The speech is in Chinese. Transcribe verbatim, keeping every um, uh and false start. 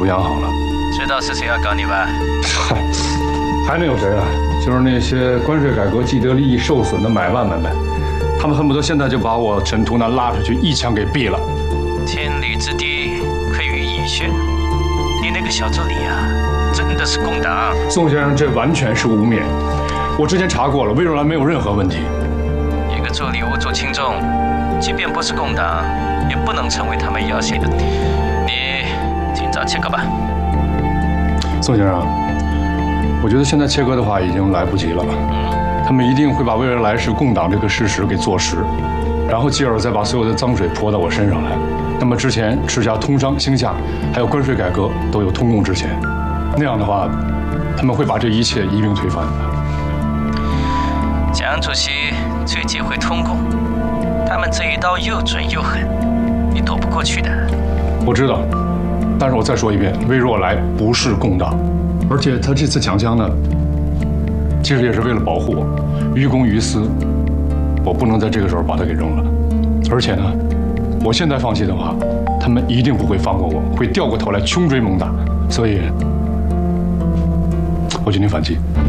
养好了。 知道是谁要搞你吧？ 嗨，还能有谁啊？就是那些关税改革既得利益受损的买办们呗。他们恨不得现在就把我沈图南拉出去一枪给毙了。 千里之堤，溃于蚁穴。你那个小助理啊，真的是共党。 宋先生，这完全是污蔑。我之前查过了，魏若兰没有任何问题。 一个助理无足轻重，即便不是共党，也不能成为他们要挟的。你尽早切割吧。 宋先生，我觉得现在切割的话已经来不及了。 嗯， 他们一定会把未来是共党这个事实给坐实，然后继而再把所有的脏水泼到我身上来。那么之前赤霞通商兴厦，还有关税改革都有通共之嫌，那样的话，他们会把这一切一并推翻的。 蒋主席最忌讳通共，他们这一刀又准又狠，你躲不过去的。 我知道，但是我再说一遍，魏若来不是共党，而且他这次抢枪呢，其实也是为了保护我，于公于私，我不能在这个时候把他给扔了。而且呢，我现在放弃的话，他们一定不会放过我，会掉过头来穷追猛打，所以，我决定反击。